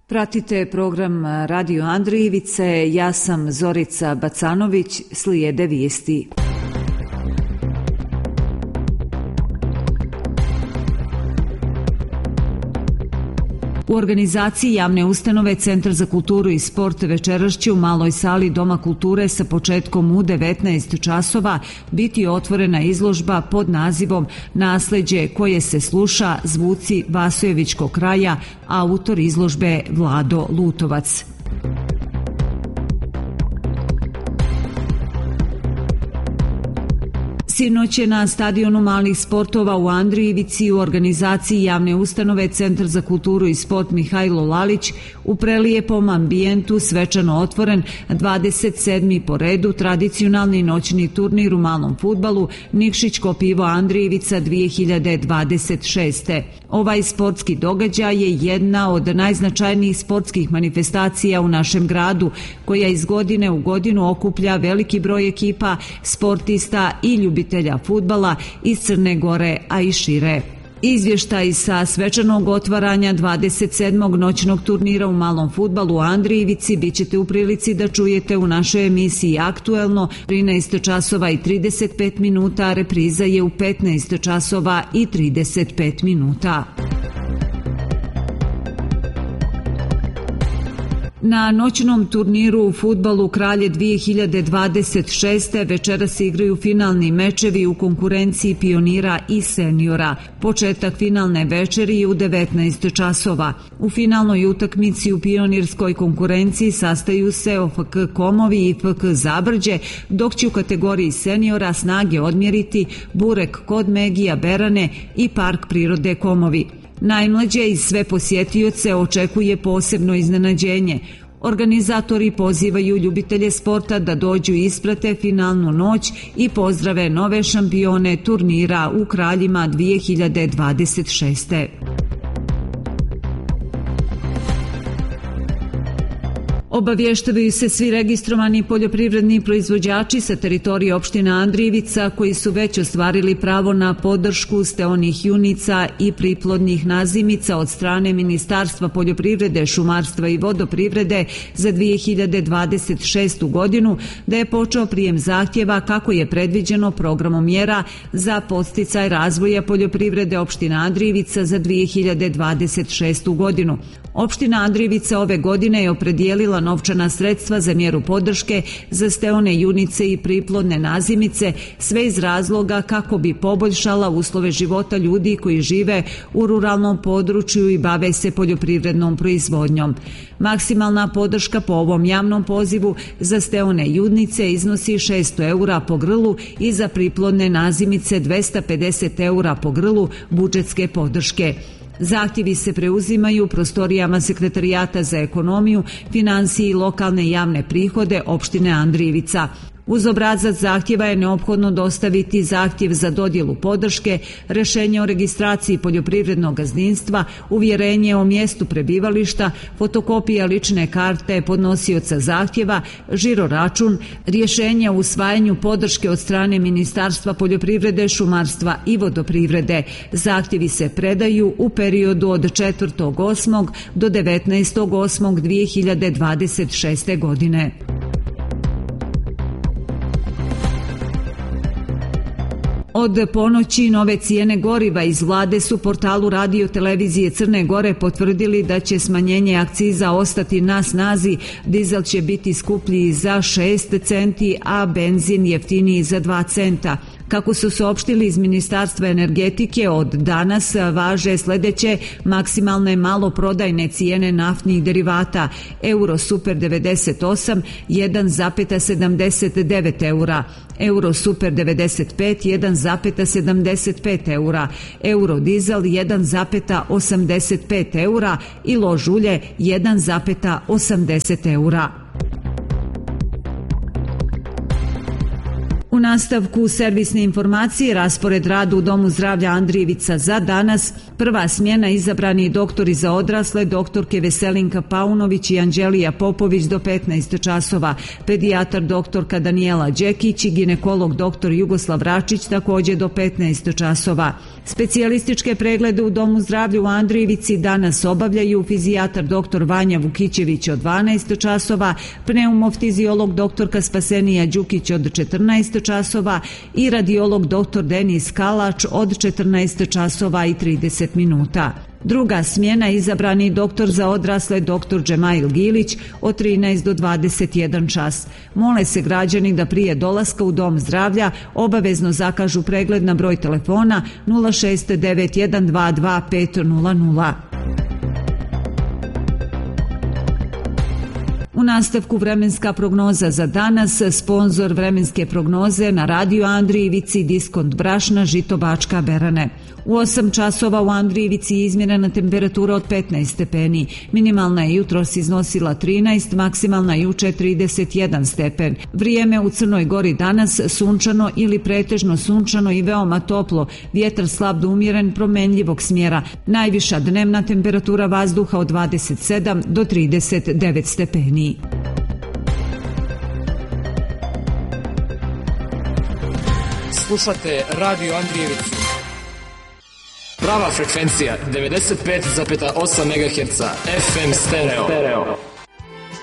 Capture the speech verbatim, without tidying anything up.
Pratite program Radio Andrijevice, ja sam Zorica Bacanović, slijede vijesti. U organizaciji javne ustanove Centar za kulturu i sport večeras će u maloj sali Doma kulture sa početkom u devetnaest časova biti otvorena izložba pod nazivom Nasleđe koje se sluša, zvuci Vasojevičkog kraja, autor izložbe Vlado Lutovac. Sinoć je na stadionu malih sportova u Andrijevici u organizaciji javne ustanove Centar za kulturu i sport Mihajlo Lalić u prelijepom ambijentu svečano otvoren dvadeset sedmi po redu tradicionalni noćni turnir u malom fudbalu Nikšićko pivo Andrijevica dvije hiljade dvadeset šeste. Ovaj sportski događaj je jedna od najznačajnijih sportskih manifestacija u našem gradu, koja iz godine u godinu okuplja veliki broj ekipa, sportista i ljubitelja fudbala iz Crne Gore, a i šire. Izvještaj sa svečanog otvaranja dvadeset sedmog noćnog turnira u malom fudbalu u Andrijevici bit ćete u prilici da čujete u našoj emisiji Aktuelno trinaest časova i trideset pet minuta, a repriza je u petnaest časova i trideset pet minuta. Na noćnom turniru u fudbalu Kralje dvije hiljade dvadeset šeste večeras igraju finalni mečevi u konkurenciji pionira i seniora. Početak finalne večeri je u devetnaest časova. U finalnoj utakmici u pionirskoj konkurenciji sastaju se O F K Komovi i F K Zabrđe, dok će u kategoriji seniora snage odmjeriti Burek kod Megija Berane i Park prirode Komovi. Najmlađe i sve posjetioce očekuje posebno iznenađenje. Organizatori pozivaju ljubitelje sporta da dođu i isprate finalnu noć i pozdrave nove šampione turnira u Kraljima dvije hiljade dvadeset šeste. Obavještavaju se svi registrovani poljoprivredni proizvođači sa teritorije opštine Andrijevica koji su već ostvarili pravo na podršku steonih junica i priplodnih nazimica od strane Ministarstva poljoprivrede, šumarstva i vodoprivrede za dvije hiljade dvadeset šestu godinu, da je počeo prijem zahtjeva kako je predviđeno programom mjera za podsticaj razvoja poljoprivrede opštine Andrijevica za dvije hiljade dvadeset šestu godinu. Opština Andrijevica ove godine je opredijelila novčana sredstva za mjeru podrške za steone junice i priplodne nazimice, sve iz razloga kako bi poboljšala uslove života ljudi koji žive u ruralnom području i bave se poljoprivrednom proizvodnjom. Maksimalna podrška po ovom javnom pozivu za steone junice iznosi šesto eura po grlu i za priplodne nazimice dvesta pedeset eura po grlu budžetske podrške. Zahtjevi se preuzimaju u prostorijama Sekretarijata za ekonomiju, financije i lokalne javne prihode opštine Andrijevica. Uz obrazac zahtjeva je neophodno dostaviti zahtjev za dodjelu podrške, rješenje o registraciji poljoprivrednog gazdinstva, uvjerenje o mjestu prebivališta, fotokopija lične karte podnosioca zahtjeva, žiro račun, rješenje o usvajanju podrške od strane Ministarstva poljoprivrede, šumarstva i vodoprivrede. Zahtjevi se predaju u periodu od četvrtog osmog do devetnaestog osmog dvije hiljade dvadeset šeste godine. Od ponoći nove cijene goriva iz vlade su portalu Radio televizije Crne Gore potvrdili da će smanjenje akciza ostati na snazi, dizel će biti skuplji za šest centi, a benzin jeftiniji za dva centa. Kako su saopštili iz Ministarstva energetike, od danas važe sljedeće maksimalne maloprodajne cijene naftnih derivata: Euro Super devedeset osam jedan zarez sedamdeset devet eura, Euro Super devedeset pet jedan zarez sedamdeset pet eura, Euro Dizel jedan zarez osamdeset pet eura i lož ulje jedan zarez osamdeset eura. U nastavku servisne informacije, raspored rada u Domu zdravlja Andrijevica za danas. Prva smjena izabrani doktori za odrasle, doktorke Veselinka Paunović i Anđelija Popović do petnaest časova, pedijatar doktorka Danijela Đekić i ginekolog doktor Jugoslav Račić također do petnaest časova. Specijalističke preglede u Domu zdravlja u Andrijevici danas obavljaju fizijatar doktor Vanja Vukićević od dvanaest časova, pneumoftiziolog doktorka Spasenija Đukić od četrnaest časova i radiolog doktor Denis Kalač od četrnaest časova i trideset minuta. Druga smjena izabrani doktor za odrasle doktor Džemail Gilić od trinaest do dvadeset jedan čas. Mole se građani da prije dolaska u Dom zdravlja obavezno zakažu pregled na broj telefona nula šest devet jedan dva dva pet nula nula. U nastavku vremenska prognoza za danas, sponzor vremenske prognoze na Radio Andrijevici, diskont brašna, žito Bačka Berane. U osam časova u Andrijevici izmjerena temperatura od petnaest stepeni, minimalna je jutros iznosila trinaest, maksimalna juče trideset jedan stepen. Vrijeme u Crnoj Gori danas sunčano ili pretežno sunčano i veoma toplo, vjetar slab do umjeren promenljivog smjera, najviša dnevna temperatura vazduha od dvadeset sedam do trideset devet stepeni. Slušate Radio Andrijevicu. Prava frekvencija devedeset pet zarez osam megaherca F M stereo.